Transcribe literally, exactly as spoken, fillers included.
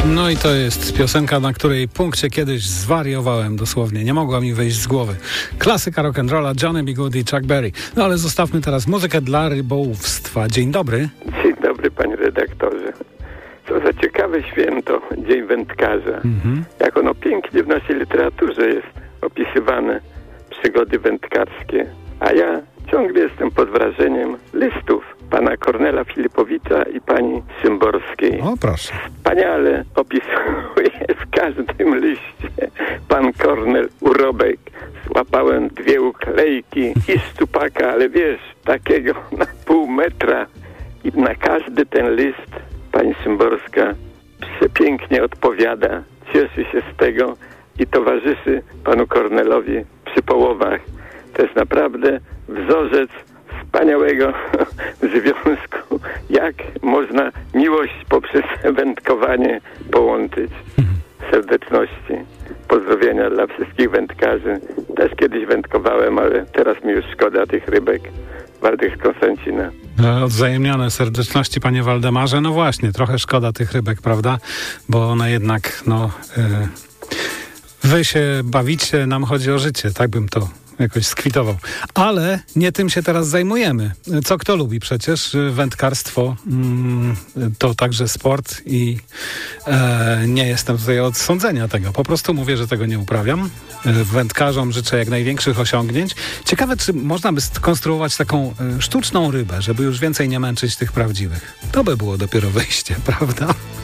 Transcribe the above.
No i to jest piosenka, na której punkcie kiedyś zwariowałem dosłownie. Nie mogła mi wejść z głowy. Klasyka rock'n'rolla, Johnny B. Good i Chuck Berry. No ale zostawmy teraz muzykę dla rybołówstwa. Dzień dobry. Dzień dobry, panie redaktorze. Co za ciekawe święto, Dzień Wędkarza. Mhm. Jak ono pięknie w naszej literaturze jest opisywane, przygody wędkarskie. A ja ciągle jestem pod wrażeniem listów pana Kornela Filipowicza i pani Szymborskiej. O, proszę. Wspaniale opisuje w każdym liście pan Kornel urobek. Złapałem dwie uklejki i szczupaka, ale wiesz, takiego na pół metra. I na każdy ten list pani Szymborska przepięknie odpowiada, cieszy się z tego i towarzyszy panu Kornelowi przy połowach. To jest naprawdę wzorzec wspaniałego związku, jak można miłość poprzez wędkowanie połączyć. Serdeczności. Pozdrowienia dla wszystkich wędkarzy. Też kiedyś wędkowałem, ale teraz mi już szkoda tych rybek. Waldek z Konstancina. Odwzajemnione serdeczności, panie Waldemarze. No właśnie, trochę szkoda tych rybek, prawda? Bo one jednak, no... Yy, wy się bawicie, nam chodzi o życie. Tak bym to jakoś skwitował. Ale nie tym się teraz zajmujemy. Co kto lubi przecież? Wędkarstwo mm, to także sport i e, nie jestem tutaj od sądzenia tego. Po prostu mówię, że tego nie uprawiam. Wędkarzom życzę jak największych osiągnięć. Ciekawe, czy można by skonstruować taką sztuczną rybę, żeby już więcej nie męczyć tych prawdziwych. To by było dopiero wyjście, prawda?